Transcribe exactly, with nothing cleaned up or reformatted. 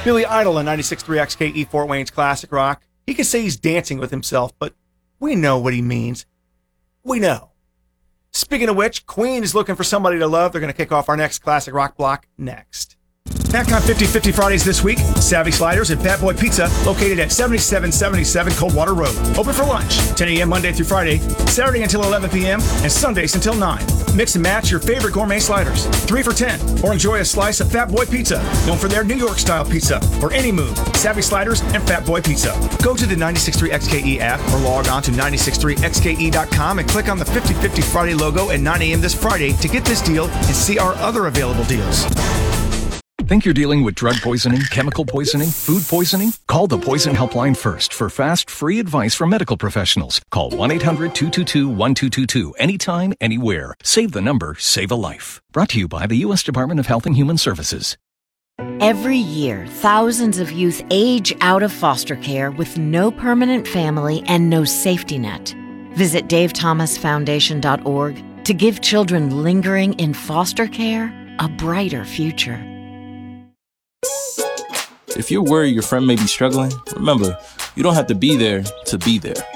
Billy Idol on ninety-six point three X K E Fort Wayne's Classic Rock. He can say he's dancing with himself, but we know what he means. We know. Speaking of which, Queen is looking for somebody to love. They're going to kick off our next Classic Rock block next. Back on fifty fifty Fridays this week, Savvy Sliders and Fat Boy Pizza, located at seventy-seven seventy-seven Coldwater Road. Open for lunch, ten a.m. Monday through Friday, Saturday until eleven p.m., and Sundays until nine. Mix and match your favorite gourmet sliders, three for ten, or enjoy a slice of Fat Boy Pizza, known for their New York-style pizza. For any move, Savvy Sliders and Fat Boy Pizza. Go to the ninety-six point three X K E app or log on to ninety-six point three X K E dot com and click on the fifty fifty Friday logo at nine a.m. this Friday to get this deal and see our other available deals. Think you're dealing with drug poisoning, chemical poisoning, food poisoning? Call the Poison Helpline first for fast, free advice from medical professionals. Call one eight hundred two two two one two two two anytime, anywhere. Save the number, save a life. Brought to you by the U S Department of Health and Human Services. Every year, thousands of youth age out of foster care with no permanent family and no safety net. Visit dave thomas foundation dot org to give children lingering in foster care a brighter future. If you're worried your friend may be struggling, remember, you don't have to be there to be there.